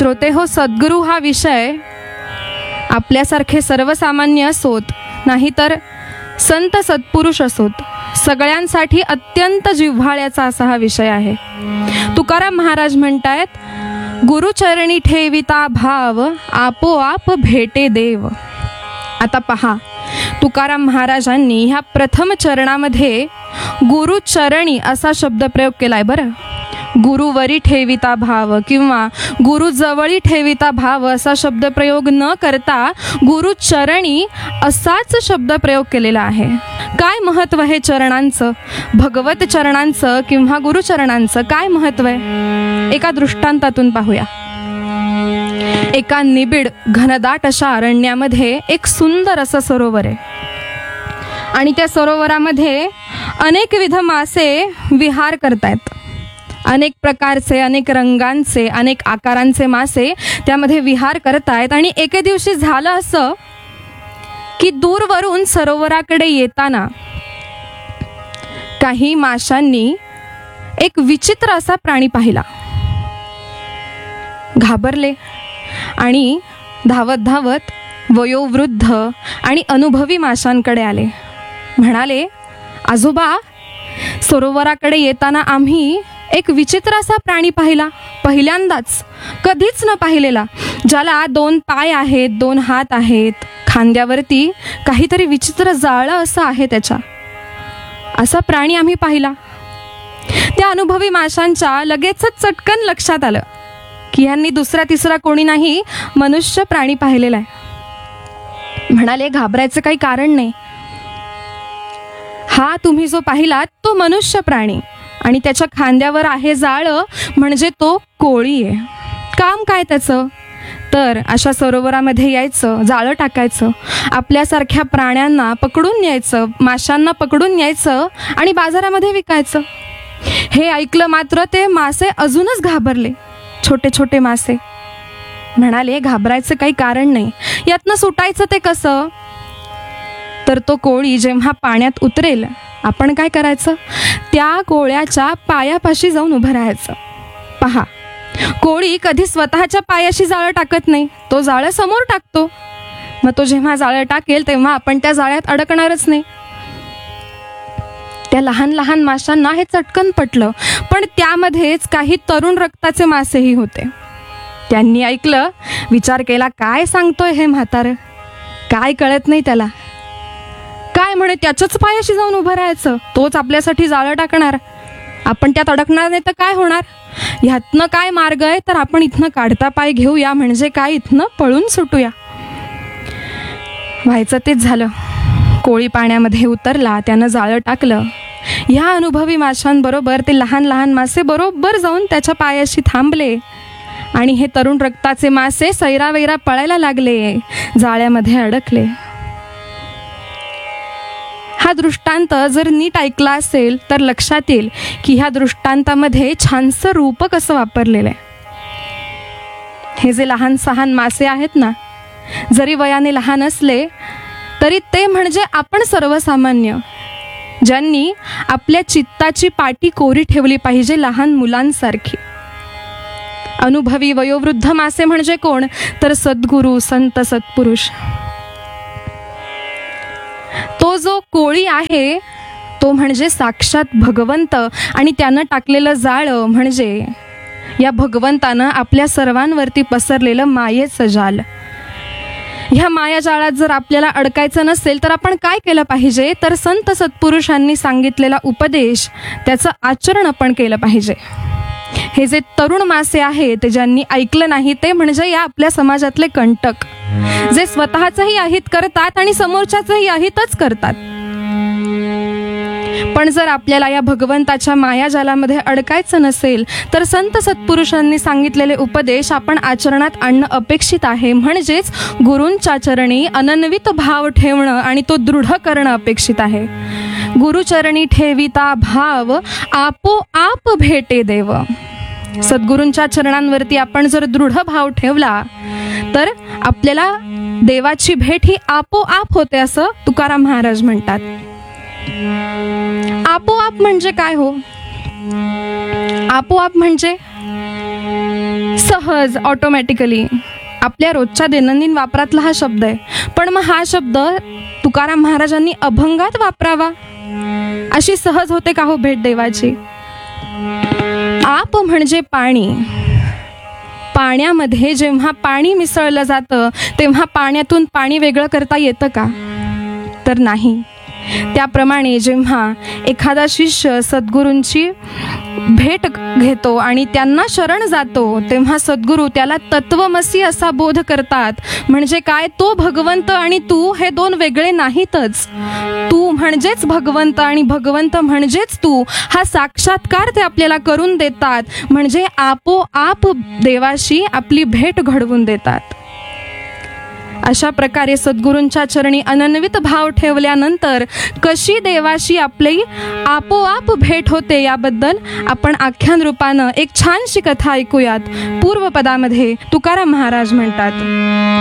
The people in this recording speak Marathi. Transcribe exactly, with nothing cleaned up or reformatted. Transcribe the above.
श्रोते हो, सद्गुरू हा विषय आपल्यासारखे सर्वसामान्य असोत, नाहीतर संत सत्पुरुष असोत, सगळ्यांसाठी अत्यंत जिव्हाळ्याचा असा हा विषय आहे. तुकाराम महाराज म्हणतायत, गुरुचरणी ठेविता भाव, आपोआप भेटे देव. आता पहा, तुकाराम महाराजांनी ह्या प्रथम चरणामध्ये गुरुचरणी असा शब्द प्रयोग केलाय. बरं, गुरुवरी ठेविता भाव किंवा गुरुजवळी ठेविता भाव असा शब्द प्रयोग न करता गुरुचरणी असाच शब्द प्रयोग केलेला आहे. काय महत्त्व आहे चरणांचं, भगवत चरणांचं किंवा गुरुचरणांचं काय महत्त्व आहे? एका दृष्टांतातून पाहूया. एका निबिड घनदाट अशा अरण्यामध्ये एक सुंदर असं सरोवर आहे आणि त्या सरोवरामध्ये अनेकविध मासे विहार करतायत. अनेक प्रकारचे, अनेक रंगांचे, अनेक आकारांचे मासे त्यामध्ये विहार करतायत. आणि एके दिवशी झालं असं की दूरवरून सरोवराकडे येताना काही माशांनी एक विचित्र असा प्राणी पाहिला. घाबरले आणि धावत धावत वयोवृद्ध आणि अनुभवी माशांकडे आले. म्हणाले, आजोबा, सरोवराकडे येताना आम्ही एक विचित्र असा प्राणी पाहिला, पहिल्यांदाच, कधीच न पाहिलेला, ज्याला दोन पाय आहेत, दोन हात आहेत, खांद्यावरती काहीतरी विचित्र जाळं असं आहे त्याच्या, असा प्राणी आम्ही पाहिला. त्या अनुभवी माशांच्या लगेचच चटकन लक्षात आलं की यांनी दुसरा तिसरा कोणी नाही, मनुष्य प्राणी पाहिलेला आहे. म्हणाले, घाबरायचं काही कारण नाही. हा तुम्ही जो पाहिलात तो मनुष्य प्राणी आणि त्याच्या खांद्यावर आहे जाळं, म्हणजे तो कोळी आहे. काम काय त्याचं? तर अशा सरोवरामध्ये यायचं, जाळं टाकायचं, आपल्यासारख्या प्राण्यांना पकडून न्यायचं, माशांना पकडून न्यायचं आणि बाजारामध्ये विकायचं. हे ऐकलं मात्र ते मासे अजूनच घाबरले, छोटे छोटे मासे. म्हणाले, घाबरायचं काही कारण नाही. यातनं सुटायचं ते कसं? तर तो कोळी जेव्हा पाण्यात उतरेल, आपण काय करायचं? त्या कोळ्याच्या पायापाशी जाऊन उभं राहायचं. पहा, कोळी कधी स्वतःच्या पायाशी जाळं टाकत नाही, तो जाळं समोर टाकतो. मग तो जेव्हा जाळं टाकेल तेव्हा आपण त्या जाळ्यात अडकणारच नाही. त्या लहान लहान माशांना हे चटकन पटलं, पण त्यामध्येच काही तरुण रक्ताचे मासेही होते. त्यांनी ऐकलं, विचार केला, काय सांगतोय हे म्हातारं, काय कळत नाही त्याला. काय म्हणे, त्याच्याच पायाशी जाऊन उभं राहायचं, तोच आपल्यासाठी जाळं टाकणार, आपण त्यात अडकणार नाही तर काय होणार? ह्यातनं काय मार्ग आहे? तर आपण इथनं काढता पाय घेऊया, म्हणजे काय, इथनं पळून सुटूया. व्हायचं तेच झालं. कोळी पाण्यामध्ये उतरला, त्यानं जाळं टाकलं. ह्या अनुभवी माशांबरोबर ते लहान लहान मासे बरोबर जाऊन त्याच्या पायाशी थांबले आणि हे तरुण रक्ताचे मासे सैरावैरा पळायला लागले, जाळ्यामध्ये अडकले. हा दृष्टांत जर नीट ऐकला असेल तर लक्षात येईल की ह्या दृष्टांतामध्ये छानसं रूपक असं वापरलेलं आहे. हे जे लहान सहान मासे आहेत ना, जरी वयाने लहान असले तरी ते म्हणजे आपण सर्वसामान्य, ज्यांनी आपल्या चित्ताची पाटी कोरी ठेवली पाहिजे लहान मुलांसारखी. अनुभवी वयोवृद्ध मासे म्हणजे कोण? तर सद्गुरू, संत सत्पुरुष. तो जो कोळी आहे तो म्हणजे साक्षात भगवंत आणि त्यानं टाकलेलं जाळं म्हणजे या भगवंतानं आपल्या सर्वांवरती पसरलेलं मायेचं जाल. ह्या मायाजाळात जर आपल्याला अडकायचं नसेल तर आपण काय केलं पाहिजे? तर संत सत्पुरुषांनी सांगितलेला उपदेश, त्याचं आचरण आपण केलं पाहिजे. हे जे तरुण मासे आहेत ज्यांनी ऐकलं नाही ते म्हणजे या आपल्या समाजातले कंटक, जे स्वतःचंही अहित करतात आणि समोरच्याचंही अहितच करतात. पण जर आपल्याला या भगवंताच्या मायाजालामध्ये अडकायचं नसेल तर संत सत्पुरुषांनी सांगितलेले उपदेश आपण आचरणात आणणं अपेक्षित आहे. म्हणजेच गुरूंच्या चरणी अनन्वित भाव ठेवणं आणि तो दृढ करणं अपेक्षित आहे. गुरुचरणी ठेविता भाव, आपोआप भेटे देव. सद्गुरूंच्या चरणांवरती आपण जर दृढ भाव ठेवला तर आपल्याला देवाची भेट ही आपोआप होते असं तुकाराम महाराज म्हणतात. आपोआप म्हणजे काय हो? आपोआप म्हणजे सहज सहज ऑटोमॅटिकली आपल्या रोजच्या दैनंदिन वापरातला हा शब्द आहे, पण मग हा शब्द तुकाराम महाराजांनी अभंगात वापरावा अशी सहज होते का हो भेट देवाची? आप म्हणजे पाणी. पाण्यामध्ये जेव्हा पाणी मिसळलं जातं तेव्हा पाण्यातून पाणी वेगळं करता येतं का? तर नाही. त्याप्रमाणे जेव्हा एखादा शिष्य सद्गुरूंची भेट घेतो आणि त्यांना शरण जातो तेव्हा सद्गुरू त्याला तत्वमसी असा बोध करतात. म्हणजे काय? तो भगवंत आणि तू हे दोन वेगळे नाहीतच. तू म्हणजेच भगवंत आणि भगवंत म्हणजेच तू हा साक्षात्कार ते आपल्याला करून देतात. म्हणजे आपोआप देवाशी आपली भेट घडवून देतात. अशा प्रकारे सद्गुरूंच्या चरणी अनन्वित भाव ठेवल्यानंतर कशी देवाशी आपली आपोआप भेट होते याबद्दल आपण आख्यान रूपानं एक छानशी कथा ऐकूयात. पूर्वपदामध्ये तुकाराम महाराज म्हणतात,